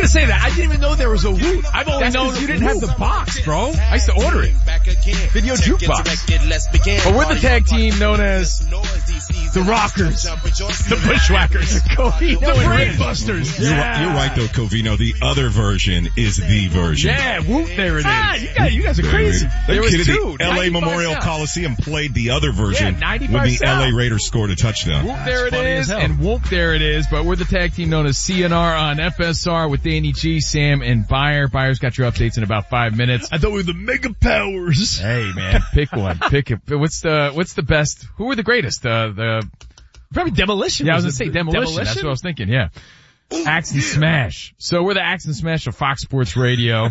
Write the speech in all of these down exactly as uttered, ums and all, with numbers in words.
say that. I didn't even know there was a Woot. I've only That's known you didn't have the box, bro. I used to order it. Video jukebox. But we're the tag team known as the Rockers, the Bushwhackers, Covino the and Brain Ridge. Busters. You're, Yeah. you're right though, Covino. The other version is the version. Yeah, Woot, there it is. Ah, you guys, you guys are crazy. There There was kid at two, the L A ninety-five Memorial South. Coliseum played the other version Yeah, ninety-five when the South. L A Raiders scored a touchdown. Whoop, there it funny as is, hell. and whoop, there it is. But we're the tag team known as C N R on F S R with Danny G, Sam, and Buyer. Buyer's got your updates in about five minutes. I thought we were the Mega Powers. Hey man, pick one. Pick it. What's the what's the best? Who were the greatest? Uh, the Probably Demolition. yeah, I was Was gonna it say demolition. That's what I was thinking. Yeah, Axe and Smash. So we're the Axe and Smash of Fox Sports Radio.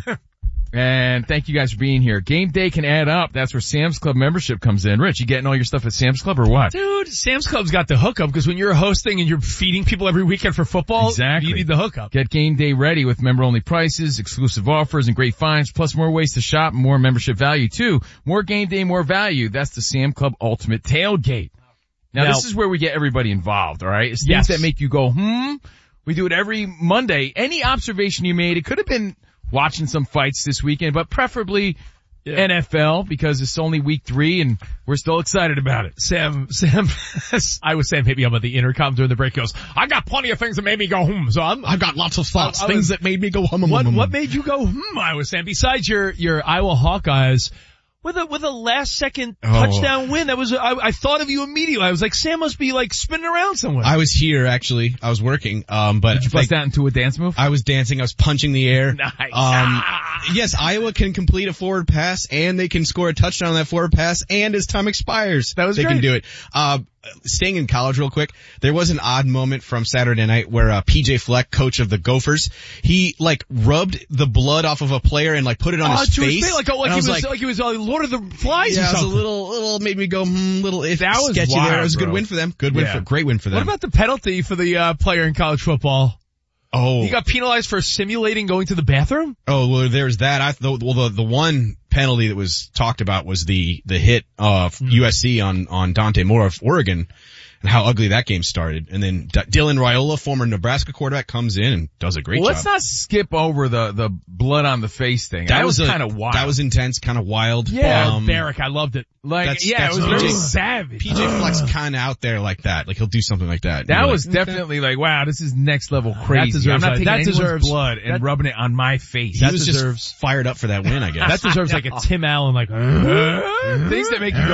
And thank you guys for being here. Game day can add up. That's where Sam's Club membership comes in. Rich, you getting all your stuff at Sam's Club or what? Dude, Sam's Club's got the hookup because when you're hosting and you're feeding people every weekend for football, Exactly. you need the hookup. Get game day ready with member-only prices, exclusive offers, and great finds, plus more ways to shop and more membership value too. More game day, more value. That's the Sam Club Ultimate Tailgate. Now, Now- this is where we get everybody involved, alright? It's Yes. things that make you go, hmm? We do it every Monday. Any observation you made, it could have been watching some fights this weekend, but preferably Yeah. N F L because it's only week three and we're still excited about it. Sam, Sam, I was saying maybe I'm on the intercom during the break. He goes, I got plenty of things that made me go hmm. So I'm, I've got lots of thoughts, I- I was- things that made me go hum hum what, hum. what made you go hmm? I was saying besides your, your Iowa Hawkeyes. With a, with a last second Oh. touchdown win, that was, I, I thought of you immediately. I was like, Sam must be like spinning around somewhere. I was here actually. I was working. Um, but Did you bust out into a dance move? I was dancing. I was punching the air. Nice. Um, yes, Iowa can complete a forward pass and they can score a touchdown on that forward pass. And as time expires, That was they great. can do it. Uh, staying in college real quick, there was an odd moment from Saturday night where uh, P J Fleck, coach of the Gophers, he like rubbed the blood off of a player and like put it on oh, his to his face. face, like, like And I he was, like, like he was uh, Lord of the Flies yeah, or it was a something. little, little made me go, hmm, little if That was sketchy wild, there. It was a good bro. win for them. Good win Yeah. for, great win for them. What about the penalty for the uh, player in college football? oh, He got penalized for simulating going to the bathroom? Oh, well, there's that. I, the, well, the, the one penalty that was talked about was the, the hit of Hmm. U S C on, on Dante Moore of Oregon and how ugly that game started. And then D- Dylan Raiola, former Nebraska quarterback, comes in and does a great Well, job. let's not skip over the, the blood on the face thing. that, That, was, was a- kind of wild. That was intense, kind of wild. Yeah, um, Barrick, I loved it. like, that's- yeah, that's it was P J very savage. P J Fleck's kind of out there like that. Like he'll do something like that. And That you're was like, okay. definitely like, wow, this is next level crazy. deserves I'm not that. taking That anyone's deserves- blood and that- rubbing it on my face. He that was deserves- just fired up for that win, I guess. That deserves like a Tim Allen, like, Things that make you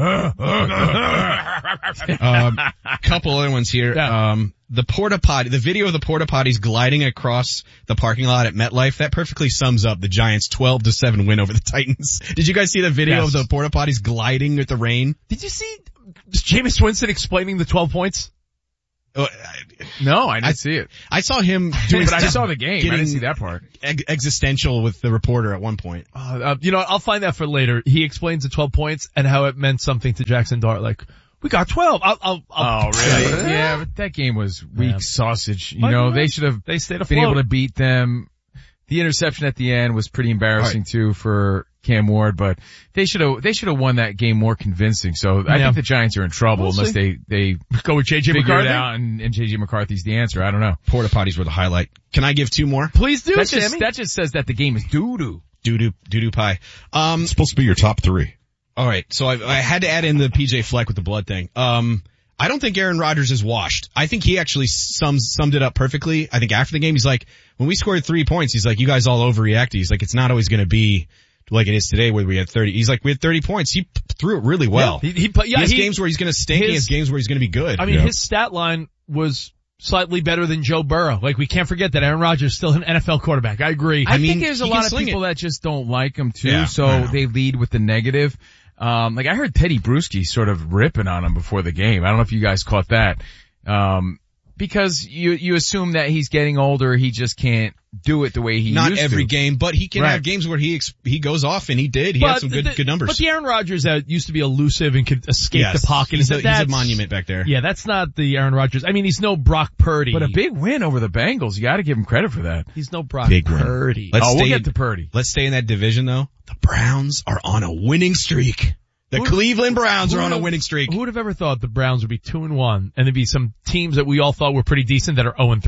go, um, couple other ones here. Yeah. Um, the porta potty, the video of the porta potties gliding across the parking lot at MetLife, that perfectly sums up the Giants' twelve to seven win over the Titans. Did you guys see the video Yes. of the porta potties gliding with the rain? did you see Jameis Winston explaining the twelve points? Oh, no, I didn't I- see it. I saw him doing But I just saw the game. I getting didn't see that part. ex- existential with the reporter at one point. Uh, uh, you know, I'll find that for later. He explains the twelve points and how it meant something to Jackson Dart, like, we got twelve. I'll, I'll, I'll Oh, really? Yeah, but that game was weak Yeah. sausage. You But know, you're they right. should have They stayed been afloat. able to beat them. The interception at the end was pretty embarrassing too for Cam Ward, but they should have, they should have won that game more convincing. So I Yeah. think the Giants are in trouble We'll unless see. they, they Go with J J figure McCarthy. it out and, and J J McCarthy's the answer. I don't know. Porta potties were the highlight. Can I give two more? Please do, That Sammy. just, that just says that the game is doo-doo. Doo-doo, doo-doo pie. Um, It's supposed to be your top three. all right. So I, I had to add in the P J Fleck with the blood thing. Um, I don't think Aaron Rodgers is washed. I think he actually sums, summed it up perfectly. I think after the game, he's like, when we scored three points, he's like, you guys all overreacted. He's like, it's not always going to be like it is today where we had thirty. He's like, we had thirty points. He p- threw it really well. He, he, yeah, he has he, games where he's going to stink. He his- has games where he's going to be good. I mean, Yeah. his stat line was slightly better than Joe Burrow. Like, we can't forget that Aaron Rodgers is still an N F L quarterback. I agree. I, mean, think there's a he lot can of sling people it. that just don't like him too, Yeah, I so know. they lead with the negative. Um, like I heard Teddy Bruschi sort of ripping on him before the game. I don't know if you guys caught that. Um, because you, you assume that he's getting older, he just can't do it the way he Not used every to. game, but he can Right. have games where he ex- he goes off, and he did. He had some good the, good numbers. But the Aaron Rodgers that used to be elusive and could escape Yes. the pocket. He's, is a, that- he's a that's- monument back there. Yeah, that's not the Aaron Rodgers. I mean, he's no Brock Purdy. But a big win over the Bengals. You gotta give him credit for that. He's no Brock Big win. Purdy. Let's oh, we'll stay- get to Purdy. Let's stay in that division though. The Browns are on a winning streak. The Who- Cleveland Browns who are on a would've- winning streak. Who would have ever thought the Browns would be two and one and there'd be some teams that we all thought were pretty decent that are zero and three?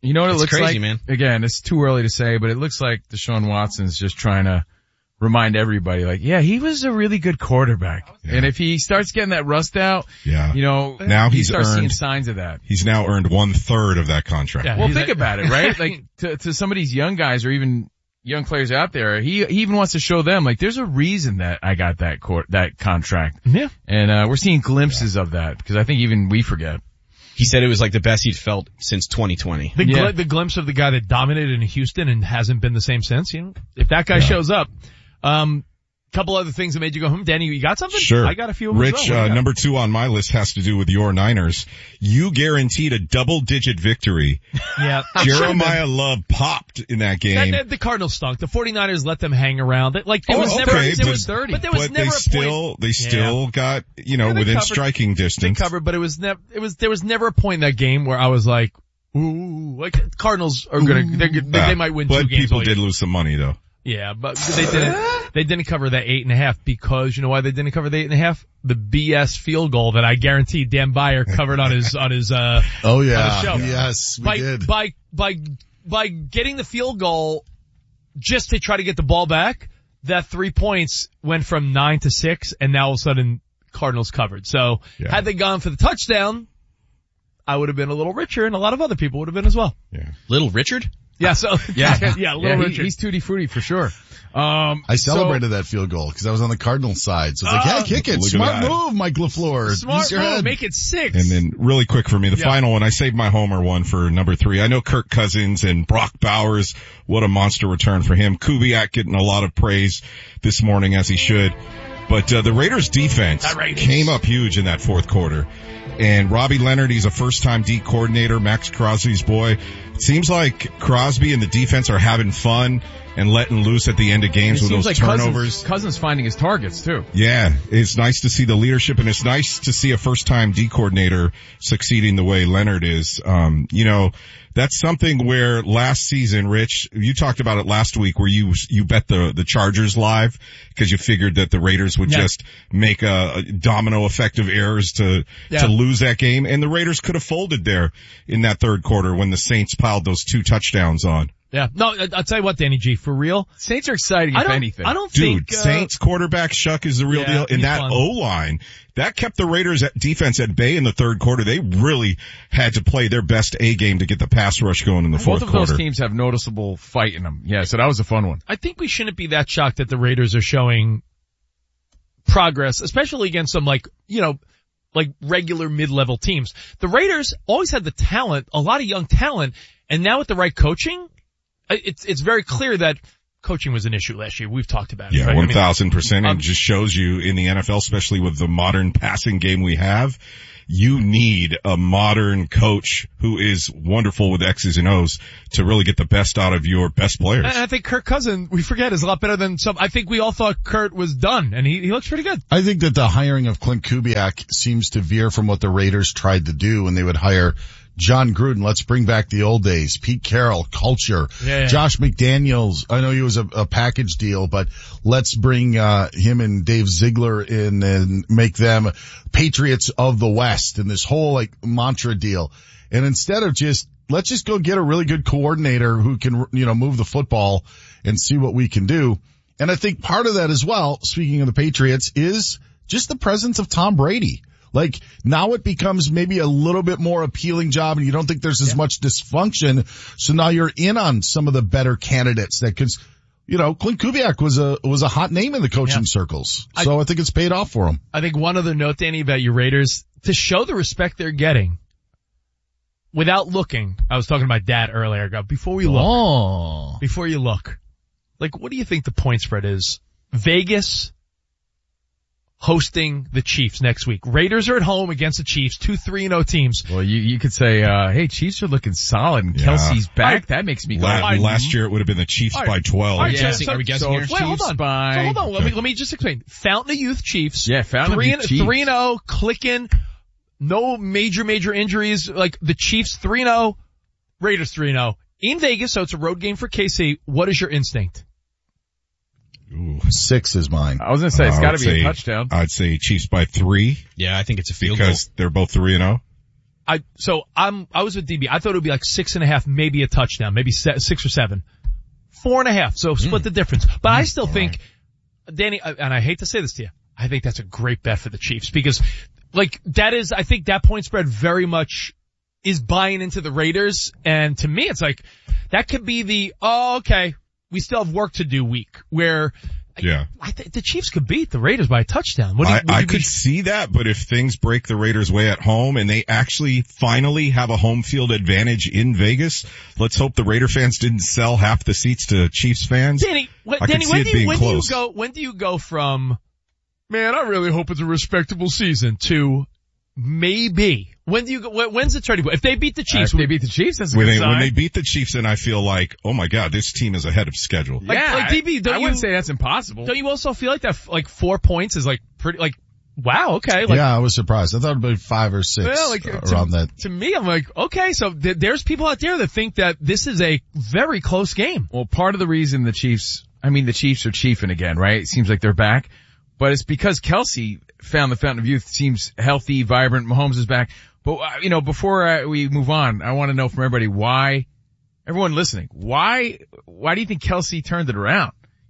You know what it It's looks crazy, like? Man. Again, it's too early to say, but it looks like Deshaun Watson's just trying to remind everybody, like, yeah, he was a really good quarterback. Yeah. And if he starts getting that rust out, Yeah. you know, Now he he's starts earned- seeing signs of that. He's now earned one third of that contract. Yeah. Well, He's think a- about it, right? Like, to, to some of these young guys or even young players out there, he, he even wants to show them, like, there's a reason that I got that court, that contract. Yeah. And, uh, we're seeing glimpses of that because I think even we forget. He said it was like the best he'd felt since twenty twenty. The, Yeah. gl- the glimpse of the guy that dominated in Houston and hasn't been the same since, you know, if that guy shows up, um, couple other things that made you go, hmm, Danny, you got something? Sure. I got a few of them as Rich, well. What do uh, you got? number two on my list has to do with your Niners. You guaranteed a double-digit victory. Yeah. Jeremiah Love popped in that That, game. that, the Cardinals stunk. The 49ers let them hang around. They- Like, there Oh, was okay, never, there but- was, thirty. but there was but never they a still, point. they still got, you know, Yeah, they within covered. striking They distance. covered, but it was never, it was, there was never a point in that game where I was like, ooh, like, Cardinals are gonna, they're, they, Yeah. they might win But two games. people all year. did lose some money though. Yeah, but they didn't, they didn't cover that eight and a half because you know why they didn't cover the eight and a half? The B S field goal that I guaranteed Dan Byer covered on his, on his, uh, Oh on yeah. the show. Yes, we by, did. by, by, by getting the field goal just to try to get the ball back, that three points went from nine to six and now all of a sudden Cardinals covered. So Yeah. had they gone for the touchdown, I would have been a little richer and a lot of other people would have been as well. Yeah. Little Richard? Yeah, so, yeah, yeah, a little Yeah, he, richer. he's tutti frutti for sure. Um, I so- celebrated that field goal because I was on the Cardinals side. So it's like, Oh, hey, kick it. look at Smart that. move, Mike LaFleur. Smart Use your move, head. make it six. And then really quick for me, the Yeah. final one, I saved my homer one for number three. I know Kirk Cousins and Brock Bowers, what a monster return for him. Kubiak getting a lot of praise this morning as he should. But uh, the Raiders defense The Raiders. came up huge in that fourth quarter. And Robbie Leonard, he's a first-time D coordinator, Max Crosby's boy. It seems like Crosby and the defense are having fun and letting loose at the end of games It with seems those like turnovers. Cousins, Cousins finding his targets too. Yeah, it's nice to see the leadership, and it's nice to see a first-time D coordinator succeeding the way Leonard is. Um, you know, that's something where last season, Rich, you talked about it last week where you, you bet the, the Chargers live because you figured that the Raiders would Yeah. just make a, a domino effect of errors to, Yeah. to lose that game, and the Raiders could have folded there in that third quarter when the Saints piled those two touchdowns on. Yeah, no, I- I'll tell you what, Danny G, for real. Saints are exciting I if don't, anything. I don't Dude, think, uh, Saints quarterback Shuck is the real yeah, deal. And he's that fun. O-line, that kept the Raiders at defense at bay in the third quarter. They really had to play their best A game to get the pass rush going in the fourth Both of quarter. those teams have noticeable fight in them. Yeah, so that was a fun one. I think we shouldn't be that shocked that the Raiders are showing progress, especially against some like, you know, like regular mid-level teams. The Raiders always had the talent, a lot of young talent, and now with the right coaching, it's, it's very clear that coaching was an issue last year. We've talked about it. Yeah, right? I one mean, thousand percent. um, It just shows you in the N F L, especially with the modern passing game we have, you need a modern coach who is wonderful with X's and O's to really get the best out of your best players. And I think Kirk Cousins, we forget, is a lot better than some. I think we all thought Kurt was done, and he, he looks pretty good. I think that the hiring of Clint Kubiak seems to veer from what the Raiders tried to do when they would hire John Gruden. Let's bring back the old days. Pete Carroll, culture. Yeah, yeah. Josh McDaniels. I know he was a, a package deal, but let's bring uh him and Dave Ziegler in and make them Patriots of the West and this whole like mantra deal. And instead of just, let's just go get a really good coordinator who can, you know, move the football and see what we can do. And I think part of that as well, speaking of the Patriots, is just the presence of Tom Brady. Like, now it becomes maybe a little bit more appealing job and you don't think there's as much dysfunction. So now you're in on some of the better candidates that could, you know, Clint Kubiak was a, was a hot name in the coaching Yeah. circles. So I, I think it's paid off for him. I think one other note, Danny, about your Raiders, to show the respect they're getting, without looking, I was talking to my dad earlier, I go, before we look, Oh. before you look, like, what do you think the point spread is? Vegas hosting the Chiefs next week. Raiders are at home against the Chiefs, two three and oh teams. Well, you, you could say, uh, hey, Chiefs are looking solid and Yeah. Kelsey's back. Alright. That makes me go. La- I- last year it would have been the Chiefs All by right. twelve. All right, Yeah, guessing- so, are we guessing so here? it's Wait, hold Chiefs on. by- So hold on. Let me, Okay. let me just explain. Fountain of Youth Chiefs. Yeah, Fountain of three Youth and, Chiefs. three and oh, clicking. No major, major injuries. Like the Chiefs three and oh, Raiders three and oh. In Vegas, so it's a road game for K C. What is your instinct? Ooh. Six is mine. I was gonna say, it's I gotta would be a say- touchdown. I'd say Chiefs by three Yeah, I think it's a field because they're both three and oh. I, so I'm, I was with D B. I thought it would be like six and a half, maybe a touchdown, maybe se- six or seven. Four and a half, so split mm. the difference. But mm. I still think, Danny, and I hate to say this to you, I think that's a great bet for the Chiefs because, like, that is, I think that point spread very much is buying into the Raiders. And to me, it's like, that could be the, oh, okay, we still have work to do week where, yeah, I, I th- the Chiefs could beat the Raiders by a touchdown. What do you, I, I you could be- see that, but if things break the Raiders' way at home and they actually finally have a home field advantage in Vegas, let's hope the Raider fans didn't sell half the seats to Chiefs fans. Danny, what, I Danny, could see when, it do you, being when do you close. go? When do you go from, man, I really hope it's a respectable season to maybe? When do you go? When's the turning point? If they beat the Chiefs, if they beat the Chiefs, that's a when good they, sign. when they beat the Chiefs, then I feel like, oh my God, this team is ahead of schedule. Like, yeah, like D B, don't I, I you, wouldn't say that's impossible. Don't you also feel like that, like four points is like pretty, like, wow, okay. Like, yeah, I was surprised. I thought it'd be five or six well, like, uh, to, around that. To me, I'm like, okay, so th- there's people out there that think that this is a very close game. Well, part of the reason the Chiefs, I mean, the Chiefs are chiefing again, right? It seems like they're back, but it's because Kelsey found the fountain of youth, seems healthy, vibrant. Mahomes is back. But, uh, you know, before uh, we move on, I want to know from everybody why, everyone listening, why, why do you think Kelsey turned it around?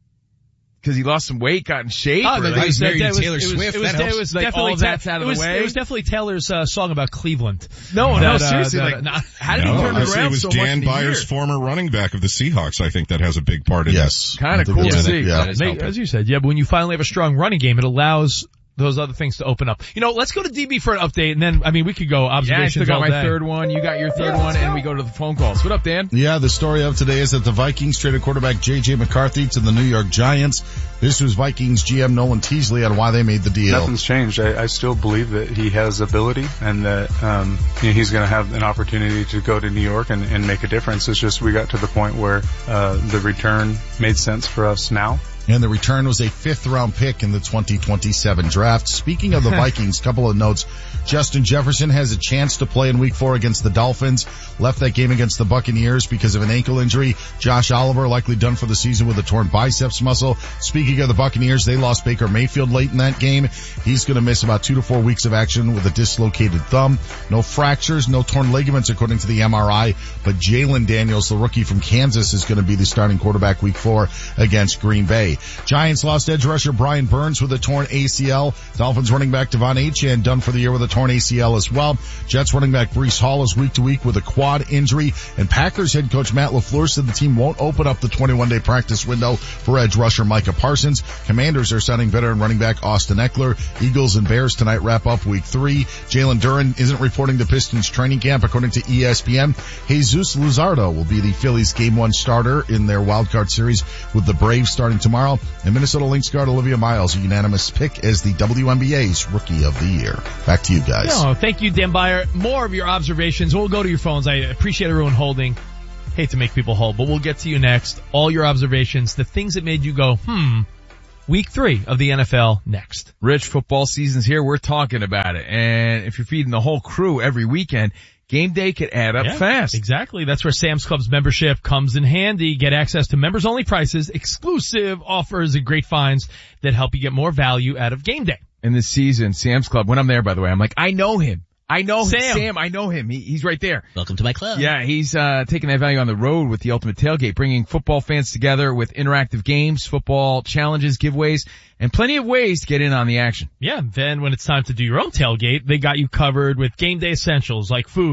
Because he lost some weight, got in shape? Oh, or that- like, that was- married that to was- Taylor it was- Swift, It was, that it helps. was Like, definitely all that's out of it the was, way? It was definitely Taylor's uh, song about Cleveland. no, no, That, uh, seriously, that- like, not- how did No, he turn I it say around it was so Dan much in a Byers, year? former running back of the Seahawks. I think that has a big part in Yes. Kinda I think cool to that's- see. Yeah. That is May- helping. as you said, yeah, but when you finally have a strong running game, it allows those other things to open up. You know, let's go to D B for an update, and then, I mean, we could go Yeah, I observations still got all my day. third one. You got your third one, and we go to the phone calls. What up, Dan? Yeah, the story of today is that the Vikings traded quarterback J J McCarthy to the New York Giants. This was Vikings G M Nolan Teasley on why they made the deal. Nothing's changed. I, I still believe that he has ability and that um, you know, he's going to have an opportunity to go to New York and, and make a difference. It's just we got to the point where uh, the return made sense for us now. And the return was a fifth round pick in the twenty twenty-seven draft. Speaking of the Vikings, couple of notes. Justin Jefferson has a chance to play in week four against the Dolphins. Left that game against the Buccaneers because of an ankle injury. Josh Oliver likely done for the season with a torn biceps muscle. Speaking of the Buccaneers, they lost Baker Mayfield late in that game. He's going to miss about two to four weeks of action with a dislocated thumb. No fractures, no torn ligaments according to the M R I. But Jalen Daniels, the rookie from Kansas, is going to be the starting quarterback week four against Green Bay. Giants lost edge rusher Brian Burns with a torn A C L. Dolphins running back Devon Achane done for the year with a torn A C L as well. Jets running back Breece Hall is week to week with a quad injury. And Packers head coach Matt LaFleur said the team won't open up the twenty-one day practice window for edge rusher Micah Parsons. Commanders are signing veteran running back Austin Eckler. Eagles and Bears tonight wrap up week three. Jalen Duren isn't reporting to Pistons training camp according to E S P N. Jesus Luzardo will be the Phillies game one starter in their wildcard series with the Braves starting tomorrow. And Minnesota Lynx guard Olivia Miles, a unanimous pick as the W N B A's Rookie of the Year. Back to you guys. No, thank you, Dan Byer. More of your observations. We'll go to your phones. I appreciate everyone holding. Hate to make people hold, but we'll get to you next. All your observations, the things that made you go, hmm, week three of the N F L next. Rich, football season's here. We're talking about it. And if you're feeding the whole crew every weekend, game day could add up Yeah, fast. Exactly. That's where Sam's Club's membership comes in handy. Get access to members only prices, exclusive offers, and great finds that help you get more value out of game day. And this season, Sam's Club, when I'm there, by the way, I'm like, I know him. I know Sam. him. Sam, I know him. He, he's right there. Welcome to my club. Yeah, he's uh taking that value on the road with the Ultimate Tailgate, bringing football fans together with interactive games, football challenges, giveaways, and plenty of ways to get in on the action. Yeah, then when it's time to do your own tailgate, they got you covered with game day essentials like food,